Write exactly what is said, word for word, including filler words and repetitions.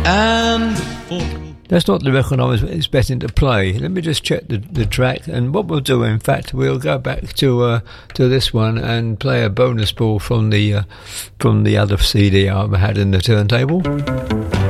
and the four. That's not the record I was expecting to play. Let me just check the, the track, and what we'll do, in fact, we'll go back to uh, to this one and play a bonus ball from the uh, from the other C D I had in the turntable.